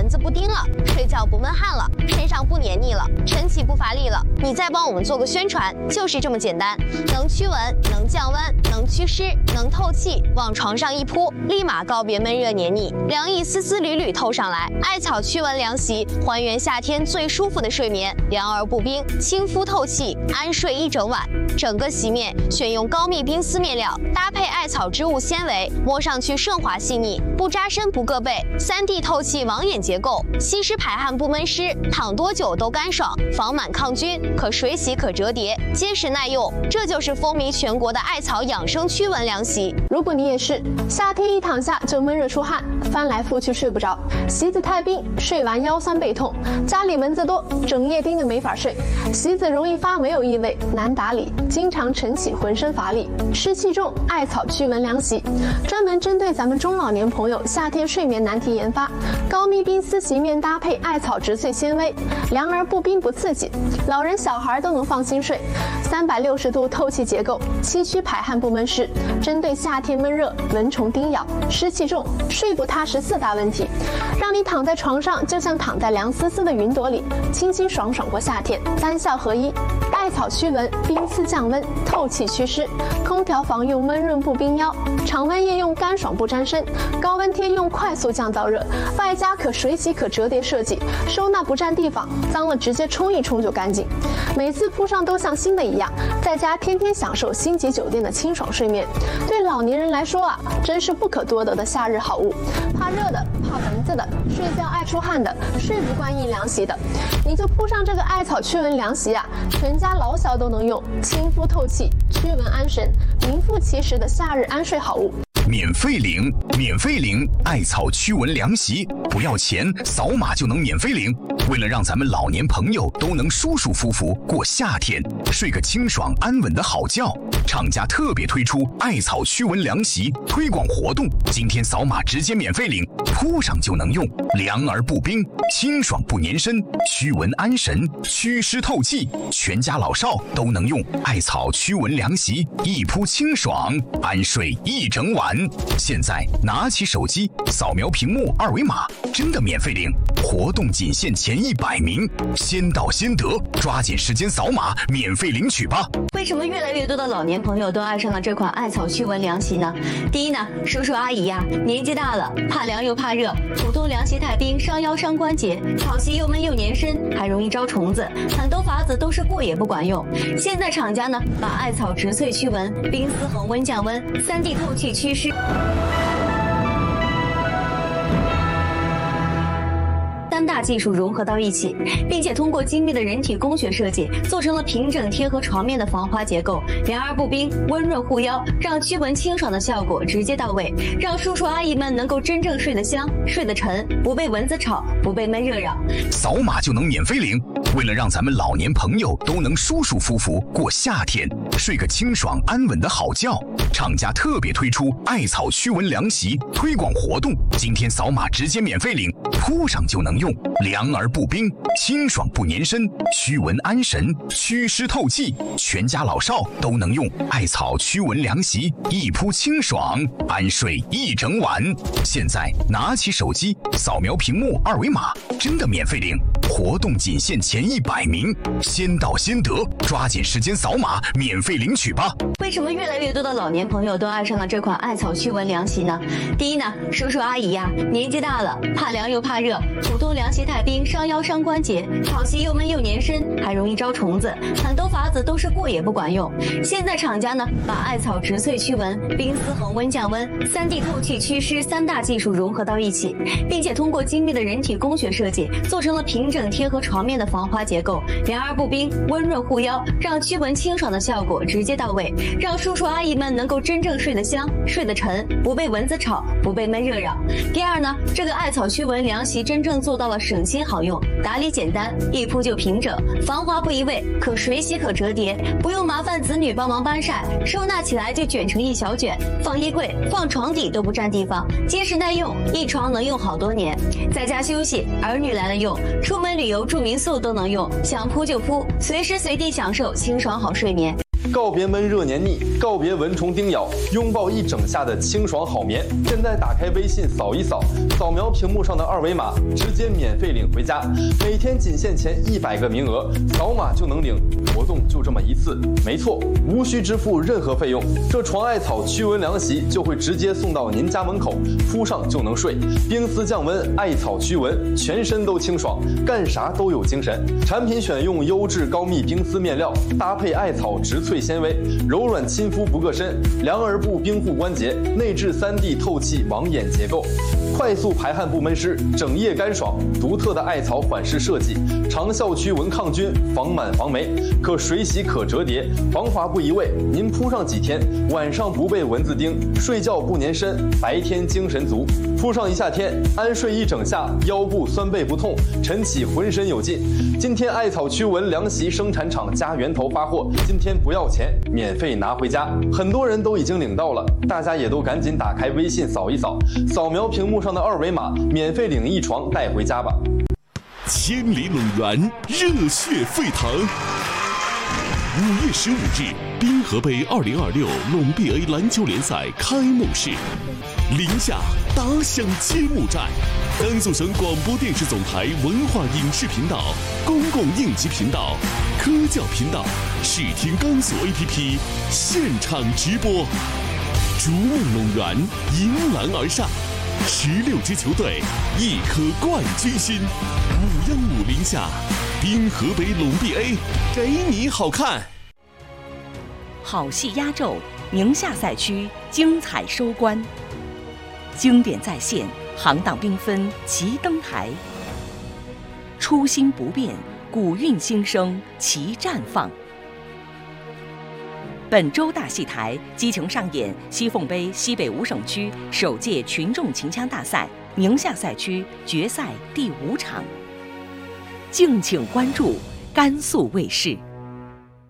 蚊子不叮了，睡觉不闷汗了，身上不黏腻了，晨起不乏力了，你再帮我们做个宣传，就是这么简单。能驱蚊，能降温，能祛湿，能透气，往床上一铺，立马告别闷热黏腻，凉意丝丝缕缕透上来。艾草驱蚊凉席，还原夏天最舒服的睡眠，凉而不冰，亲肤透气，安睡一整晚。整个席面选用高密冰丝面料，搭配艾草织物纤维，摸上去顺滑细腻，不扎身不硌背，3D 透气网眼结构，吸湿排汗不闷湿，躺多久都干爽，防螨抗菌，可水洗可折叠，结实耐用。这就是风靡全国的艾草养生驱蚊凉席。 如果你也是夏天一躺下就闷热出汗，翻来覆去睡不着，席子太冰，睡完腰酸背痛，家里蚊子多，整夜盯着没法睡，席子容易发霉有异味，难打理，经常晨起浑身乏力，湿气重，艾草驱蚊凉席专门针对咱们中老年朋友夏天睡眠难题研发，高密冰丝席面搭配艾草植萃纤维，凉而不冰不刺激，老人小孩都能放心睡。360度透气结构，期驱排汗不闷湿，针对夏天闷热、蚊虫叮咬、湿气重、睡不踏实4大问题，让你躺在床上就像躺在凉丝丝的云朵里，清清爽爽过夏天，3效合一。艾草驱蚊，冰丝降温，透气祛湿，空调房用闷润不冰腰，常温夜用干爽不沾身，高温天用快速降燥热，外加可水洗可折叠设计，收纳不占地方，脏了直接冲一冲就干净，每次铺上都像新的一样，在家天天享受星级酒店的清爽睡眠。对老年人来说啊，真是不可多得的夏日好物。怕热的，怕蚊子的，睡觉爱出汗的，睡不惯一凉席的，你就铺上这个艾草驱蚊凉席啊，全家老小都能用，亲肤透气，驱蚊安神，名副其实的夏日安睡好物。 免费领，免费领艾草驱蚊凉席，不要钱，扫码就能免费领。为了让咱们老年朋友都能舒舒服服过夏天，睡个清爽安稳的好觉，厂家特别推出艾草驱蚊凉席推广活动，今天扫码直接免费领，铺上就能用，凉而不冰，清爽不粘身，驱蚊安神，祛湿透气，全家老少都能用。艾草驱蚊凉席，一铺清爽，安睡一整晚。现在拿起手机扫描屏幕2维码，真的免费领，活动仅限前100名，先到先得，抓紧时间扫码免费领取吧。 为什么越来越多的老年朋友都爱上了这款艾草驱蚊凉席呢？第一呢，叔叔阿姨呀，年纪大了，怕凉又怕热，普通凉席太冰，伤腰伤关节，草席又闷又粘身，还容易招虫子，很多法子都是过也不管用。现在厂家呢，把艾草植萃驱蚊、冰丝恒温降温、3D 透气祛湿3大技术融合到一起，并且通过精密的人体工学设计，做成了平整贴合床面的防滑结构，凉而不冰，温润护腰，让驱蚊清爽的效果直接到位，让叔叔阿姨们能够真正睡得香、睡得沉，不被蚊子吵，不被闷热扰。 扫码就能免费领。为了让咱们老年朋友都能舒舒服服过夏天，睡个清爽安稳的好觉，厂家特别推出艾草驱蚊凉席推广活动，今天扫码直接免费领，铺上就能用，凉而不冰，清爽不粘身，驱蚊安神，祛湿透气，全家老少都能用。艾草驱蚊凉席，一铺清爽，安睡一整晚。现在拿起手机扫描屏幕2维码，真的免费领，活动仅限前100名，先到先得，抓紧时间扫码免费领取吧。 为什么越来越多的老年朋友都爱上了这款艾草驱蚊凉席呢？第一呢，叔叔阿姨呀，年纪大了，怕凉又怕热，普通凉席太冰，伤腰伤关节，草席又闷又粘身，还容易招虫子，很多法子都是过也不管用。现在厂家呢，把艾草植萃驱蚊、冰丝恒温降温、3D 透气祛湿3大技术融合到一起，并且通过精密的人体工学设计，做成了平整贴合床面的防滑结构，凉而不冰，温润护腰，让驱蚊清爽的效果直接到位，让叔叔阿姨们能够真正睡得香、睡得沉，不被蚊子吵，不被闷热扰。第二呢，这个艾草驱蚊凉席真正做到了省心好用，打理简单，一铺就平整，防滑不移位，可水洗可折叠，不用麻烦子女帮忙搬晒，收纳起来就卷成一小卷，放衣柜、放床底都不占地方，结实耐用，一床能用好多年。在家休息，儿女来了用，出门旅游住民宿都能用，想铺就铺，随时随地享受清爽好睡眠。 告别闷热黏腻，告别蚊虫叮咬，拥抱一整夏的清爽好眠。现在打开微信扫一扫，扫描屏幕上的二维码，直接免费领回家。每天仅限前100个名额，扫码就能领。活动就这么一次，没错，无需支付任何费用。这床艾草驱蚊凉席就会直接送到您家门口，敷上就能睡。冰丝降温，艾草驱蚊，全身都清爽，干啥都有精神。产品选用优质高密冰丝面料，搭配艾草植萃纤维，柔软亲肤不硌身，凉而不冰护关节，内置3D 透气网眼结构，快速排汗不闷湿，整夜干爽。独特的艾草缓释设计，长效驱蚊抗菌，防螨防霉，可水洗可折叠，防滑不移位。您铺上几天，晚上不被蚊子叮，睡觉不粘身，白天精神足。铺上一夏天，安睡一整夏，腰部酸背不痛，晨起浑身有劲。今天艾草驱蚊凉席生产厂加源头发货，今天不要钱，免费拿回家。很多人都已经领到了，大家也都赶紧打开微信扫一扫，扫描屏幕上的二维码，免费领一床带回家吧。 千里陇源，热血沸腾。5月15日，滨河杯2026陇 BA 篮球联赛开幕式，宁夏打响揭幕战。甘肃省广播电视总台文化影视频道、公共应急频道、科教频道、视听甘肃 APP 现场直播，逐梦陇源，迎澜而上。16支球队，1颗冠军心。515宁夏，滨河北陇 BA， 给你好看。 好戏压轴，宁夏赛区精彩收官。经典再现，行当缤纷齐登台。初心不变，古韵新生齐绽放。本周大戏台激情上演西凤杯西北5省区首届群众秦腔大赛宁夏赛区决赛第5场，敬请关注甘肃卫视。